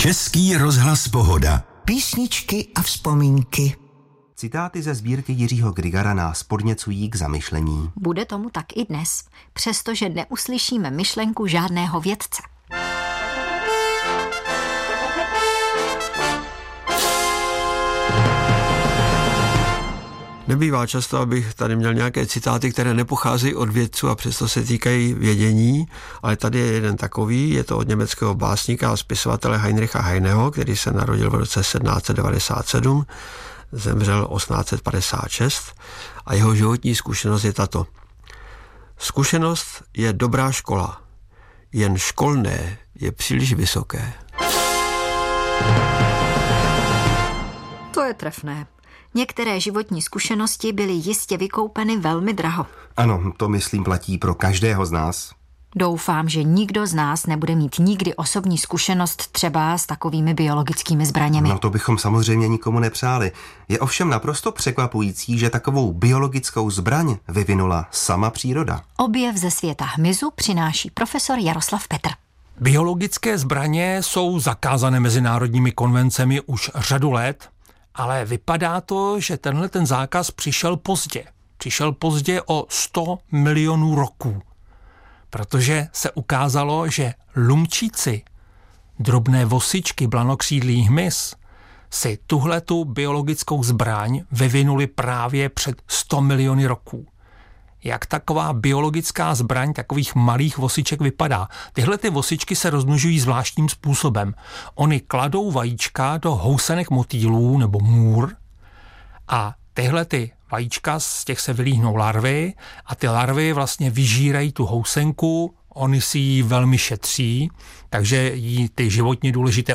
Český rozhlas Pohoda. Písničky a vzpomínky. Citáty ze sbírky Jiřího Grigara nás podněcují k zamyšlení. Bude tomu tak i dnes, přestože neuslyšíme myšlenku žádného vědce. Nebývá často, abych tady měl nějaké citáty, které nepocházejí od vědců a přesto se týkají vědění, ale tady je jeden takový, je to od německého básníka a spisovatele Heinricha Heineho, který se narodil v roce 1797, zemřel 1856 a jeho životní zkušenost je tato. Zkušenost je dobrá škola, jen školné je příliš vysoké. To je trefné. Některé životní zkušenosti byly jistě vykoupeny velmi draho. Ano, to myslím platí pro každého z nás. Doufám, že nikdo z nás nebude mít nikdy osobní zkušenost třeba s takovými biologickými zbraněmi. No to bychom samozřejmě nikomu nepřáli. Je ovšem naprosto překvapující, že takovou biologickou zbraň vyvinula sama příroda. Objev ze světa hmyzu přináší profesor Jaroslav Petr. Biologické zbraně jsou zakázané mezinárodními konvencemi už řadu let, ale vypadá to, že ten zákaz přišel pozdě. Přišel pozdě o 100 milionů roků. Protože se ukázalo, že lumčíci, drobné vosičky, blanokřídlý hmyz, si tuhletu biologickou zbraň vyvinuli právě před 100 miliony roků. Jak taková biologická zbraň takových malých vosiček vypadá? Tyhle ty vosičky se rozmnožují zvláštním způsobem. Oni kladou vajíčka do housenek motýlů nebo můr a tyhle ty vajíčka, z těch se vylíhnou larvy a ty larvy vlastně vyžírají tu housenku, oni si ji velmi šetří, takže jí ty životně důležité